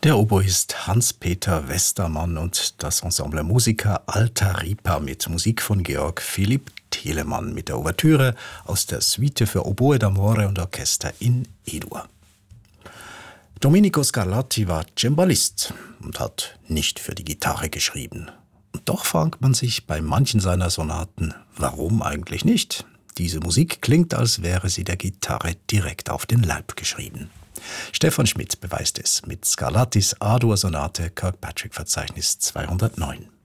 Der Oboist Hans-Peter Westermann und das Ensemble Musica Alta Ripa mit Musik von Georg Philipp Telemann mit der Ouvertüre aus der Suite für Oboe d'Amore und Orchester in E-Dur. Domenico Scarlatti war Cembalist und hat nicht für die Gitarre geschrieben. Und doch fragt man sich bei manchen seiner Sonaten, warum eigentlich nicht? Diese Musik klingt, als wäre sie der Gitarre direkt auf den Leib geschrieben. Stefan Schmidt beweist es mit Scarlattis A-Dur-Sonate Kirkpatrick-Verzeichnis 209.